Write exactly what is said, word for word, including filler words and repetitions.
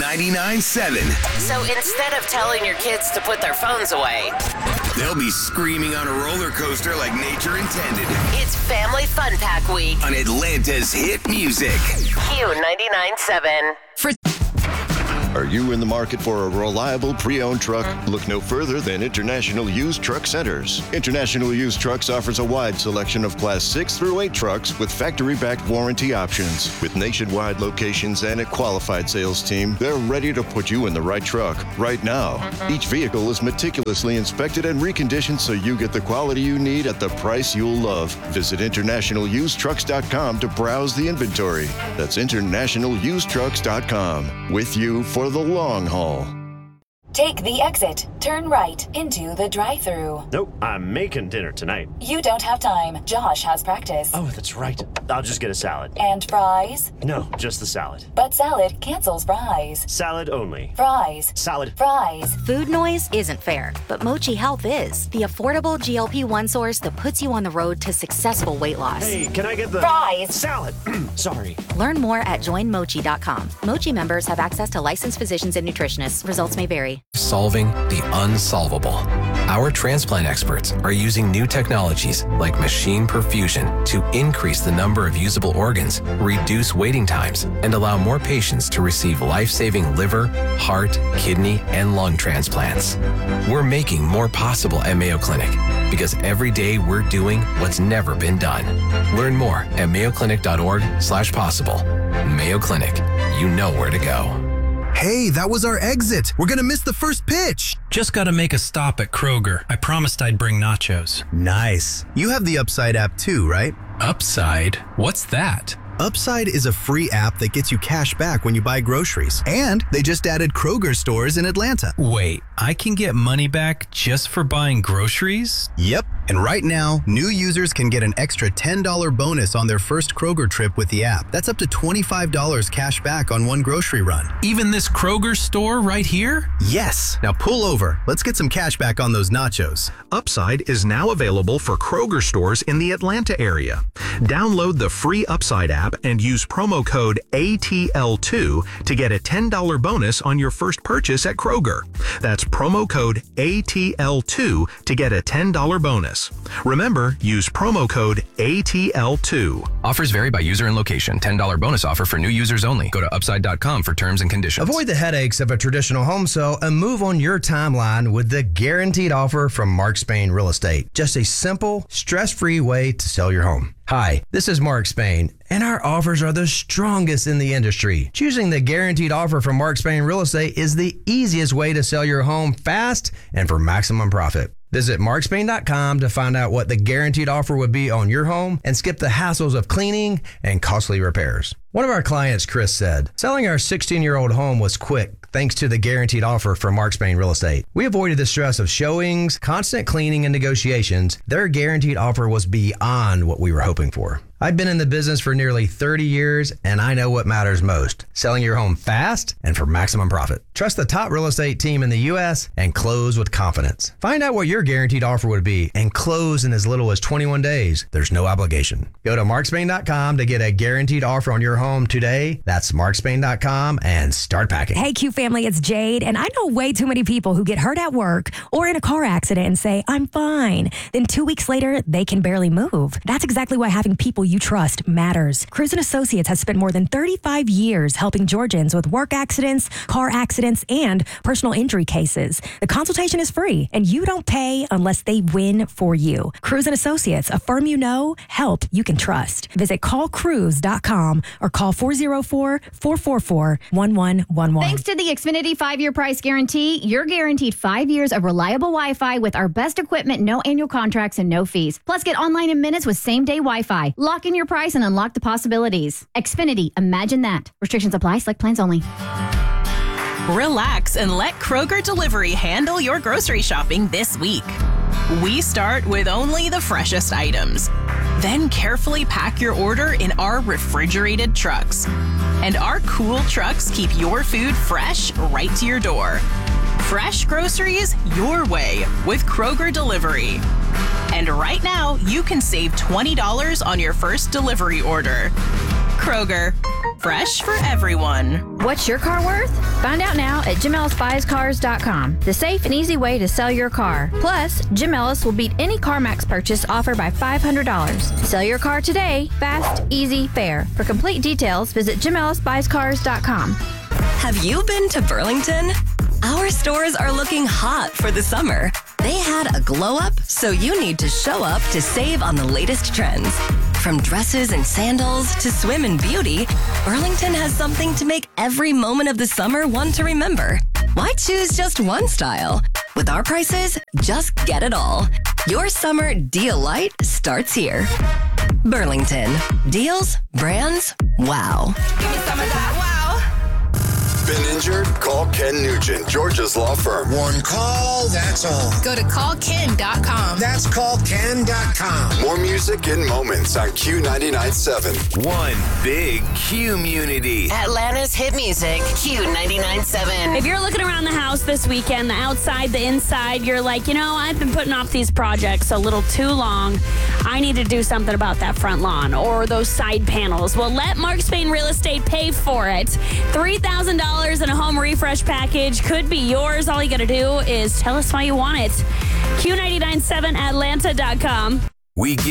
ninety-nine point seven. So instead of telling your kids to put their phones away, they'll be screaming on a roller coaster like nature intended. It's Family Fun Pack Week on Atlanta's hit music. Q ninety-nine point seven. For Are you in the market for a reliable pre-owned truck? Look no further than International Used Truck Centers. International Used Trucks offers a wide selection of Class six through eight trucks with factory-backed warranty options. With nationwide locations and a qualified sales team, they're ready to put you in the right truck right now. Each vehicle is meticulously inspected and reconditioned so you get the quality you need at the price you'll love. Visit international used trucks dot com to browse the inventory. That's international used trucks dot com. With you for the long haul. Take the exit. Turn right into the drive-thru. Nope, I'm making dinner tonight. You don't have time. Josh has practice. Oh, that's right. I'll just get a salad. And fries? No, just the salad. But salad cancels fries. Salad only. Fries. Salad. Fries. Food noise isn't fair, but Mochi Health is. The affordable G L P one source that puts you on the road to successful weight loss. Hey, can I get the... Fries. Salad. Sorry. Learn more at join mochi dot com. Mochi members have access to licensed physicians and nutritionists. Results may vary. Solving the unsolvable. Our transplant experts are using new technologies like machine perfusion to increase the number of usable organs, reduce waiting times, and allow more patients to receive life-saving liver, heart, kidney, and lung transplants. We're making more possible at Mayo Clinic because every day we're doing what's never been done. Learn more at mayo clinic dot org slash possible. Mayo Clinic, you know where to go. Hey, that was our exit. We're gonna miss the first pitch. Just gotta make a stop at Kroger. I promised I'd bring nachos. Nice. You have the Upside app too, right? Upside? What's that? Upside is a free app that gets you cash back when you buy groceries. And they just added Kroger stores in Atlanta. Wait, I can get money back just for buying groceries? Yep. And right now, new users can get an extra ten dollars bonus on their first Kroger trip with the app. That's up to twenty-five dollars cash back on one grocery run. Even this Kroger store right here? Yes. Now pull over. Let's get some cash back on those nachos. Upside is now available for Kroger stores in the Atlanta area. Download the free Upside app and use promo code A T L two to get a ten dollars bonus on your first purchase at Kroger. That's promo code A T L two to get a ten dollars bonus. Remember, use promo code A T L two. Offers vary by user and location. ten dollars bonus offer for new users only. Go to upside dot com for terms and conditions. Avoid the headaches of a traditional home sale and move on your timeline with the guaranteed offer from Mark Spain Real Estate. Just a simple, stress-free way to sell your home. Hi, this is Mark Spain, and our offers are the strongest in the industry. Choosing the guaranteed offer from Mark Spain Real Estate is the easiest way to sell your home fast and for maximum profit. Visit mark spain dot com to find out what the guaranteed offer would be on your home and skip the hassles of cleaning and costly repairs. One of our clients, Chris, said, selling our sixteen-year-old home was quick thanks to the guaranteed offer from Mark Spain Real Estate. We avoided the stress of showings, constant cleaning, and negotiations. Their guaranteed offer was beyond what we were hoping for. I've been in the business for nearly thirty years, and I know what matters most. Selling your home fast and for maximum profit. Trust the top real estate team in the U S and close with confidence. Find out what your guaranteed offer would be and close in as little as twenty-one days. There's no obligation. Go to mark spain dot com to get a guaranteed offer on your home today. That's mark spain dot com and start packing. Hey, Q family, it's Jade, and I know way too many people who get hurt at work or in a car accident and say, I'm fine. Then two weeks later, they can barely move. That's exactly why having people you trust matters. Cruz and Associates has spent more than thirty-five years helping Georgians with work accidents, car accidents, and personal injury cases. The consultation is free, and you don't pay unless they win for you. Cruz and Associates, a firm you know, help you can trust. Visit call cruz dot com or call four oh four, four four four, one one one one. Thanks to the Xfinity five-year price guarantee, you're guaranteed five years of reliable Wi-Fi with our best equipment, no annual contracts, and no fees. Plus, get online in minutes with same-day Wi-Fi. Lock in your price and unlock the possibilities. Xfinity, imagine that. Restrictions apply. Select plans only. Relax and let Kroger Delivery handle your grocery shopping this week. We start with only the freshest items. Then carefully pack your order in our refrigerated trucks. And our cool trucks keep your food fresh right to your door. Fresh groceries your way with Kroger Delivery. And right now, you can save twenty dollars on your first delivery order. Kroger, Fresh for everyone. What's your car worth? Find out now at Jim Ellis Buys Cars dot com, the safe and easy way to sell your car. Plus, Jim Ellis will beat any CarMax purchase offered by five hundred dollars. Sell your car today. Fast, easy, fair. For complete details, visit Jim Ellis Buys Cars dot com. Have you been to Burlington? Our stores are looking hot for the summer. They had a glow up, so you need to show up to save on the latest trends. From dresses and sandals to swim and beauty, Burlington has something to make every moment of the summer one to remember. Why choose just one style? With our prices, just get it all. Your summer deal light starts here. Burlington. Deals, brands, wow. Give me some of that, wow. Been injured? Call Ken Nugent, Georgia's law firm. One call, that's all. Go to call ken dot com. That's call ken dot com. More music in moments on Q ninety-nine point seven. One big Q-munity. Atlanta's hit music, Q ninety-nine point seven. If you're looking around the house this weekend, the outside, the inside, you're like, you know, I've been putting off these projects a little too long. I need to do something about that front lawn or those side panels. Well, let Mark Spain Real Estate pay for it. three thousand dollars in a home refresh package could be yours. All you got to do is tell us why you want it. Q ninety-nine point seven Atlanta dot com. We give